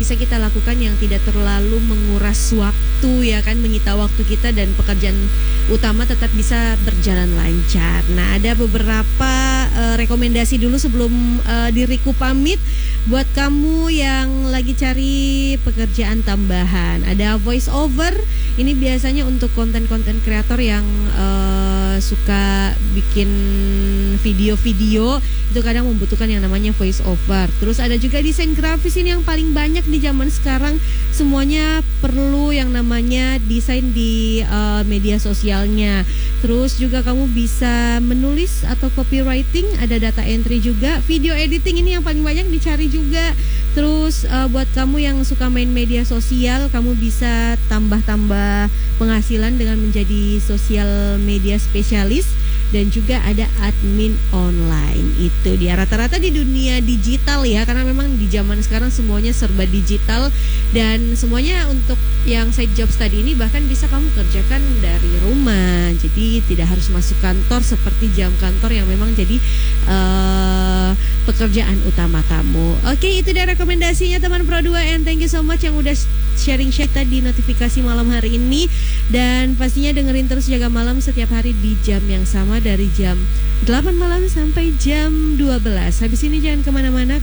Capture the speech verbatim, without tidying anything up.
bisa kita lakukan yang tidak terlalu menguras waktu ya kan, menyita waktu kita, dan pekerjaan utama tetap bisa berjalan lancar. Nah, ada beberapa uh, rekomendasi dulu sebelum uh, diriku pamit buat kamu yang lagi cari pekerjaan tambahan. Ada voice over, ini biasanya untuk konten-konten kreator yang uh, suka bikin video-video, itu kadang membutuhkan yang namanya voice over. Terus ada juga desain grafis, ini yang paling banyak di zaman sekarang, semuanya perlu yang namanya desain di uh, media sosialnya. Terus juga kamu bisa menulis atau copywriting, ada data entry juga, video editing ini yang paling banyak dicari juga. Terus uh, buat kamu yang suka main media sosial, kamu bisa tambah-tambah penghasilan dengan menjadi sosial media spesialis. Dan juga ada admin online. Itu dia, rata-rata di dunia digital ya, karena memang di zaman sekarang semuanya serba digital. Dan semuanya untuk yang side jobs tadi ini bahkan bisa kamu kerjakan dari rumah. Jadi tidak harus masuk kantor seperti jam kantor yang memang jadi uh, pekerjaan utama kamu. Oke, itu dia rekomendasinya teman Pro dua, and thank you so much yang udah sharing-share tadi notifikasi malam hari ini. Dan pastinya dengerin terus Jaga Malam setiap hari di jam yang sama, dari jam delapan malam sampai jam dua belas. Habis ini jangan kemana-mana.